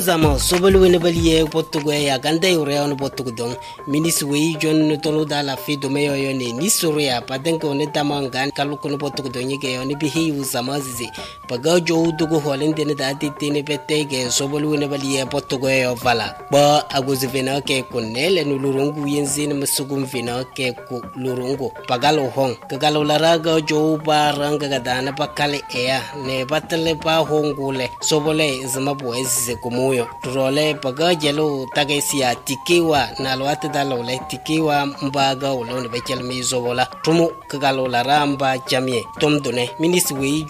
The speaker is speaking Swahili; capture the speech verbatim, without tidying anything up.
Zama sobolu wene baliye potugo ya ganda yore on potugo don minis wei jon tolo dala fi do meyo yone ni soria padenko ne tamangan kaluko no potugo don yege on bi hiu zamazi paga jo dugo holende ne dati tine petege sobolu wene baliye potugo yo vala ba aguzi vena ke kunele no lurungu yenzine masugum vena ke ku lurungu pagalo hong kagalo laraga jo baranga gadana pakale ea ne batale pa hongule sobole zama boezi kumu Trole paga jelo tagesia tikiwa na lwate dalole tikiwa mbaga ulone bechel mizo wala tumu kagalo la ramba jamie tomdone minisi wei